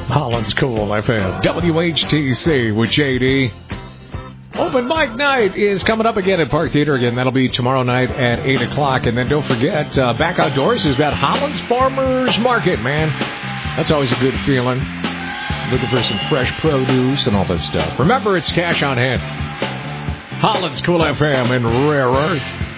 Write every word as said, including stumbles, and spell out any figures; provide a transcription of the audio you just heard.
Holland's Cool F M. W H T C with J D. Open mic night is coming up again at Park Theater again. That'll be tomorrow night at eight o'clock. And then don't forget, uh, back outdoors is that Holland's Farmers Market, man. That's always a good feeling. Looking for some fresh produce and all that stuff. Remember, it's cash on hand. Holland's Cool F M and Rare Earth.